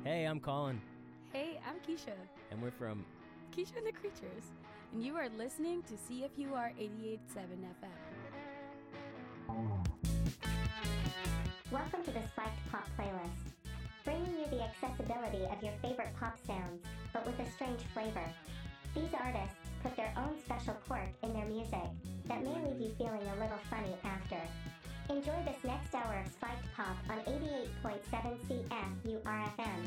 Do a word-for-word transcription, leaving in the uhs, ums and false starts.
Hey, I'm Colin, Hey, I'm Keisha. and we're from Keisha and the Creatures. And you are listening to C F U R eighty-eight point seven F M. Welcome to the Spiked Pop Playlist, bringing you the accessibility of your favorite pop sounds, but with a strange flavor. These artists put their own special quirk in their music that may leave you feeling a little funny after. Enjoy this next hour of Spiked Pop on eighty-eight point seven C F U R F M.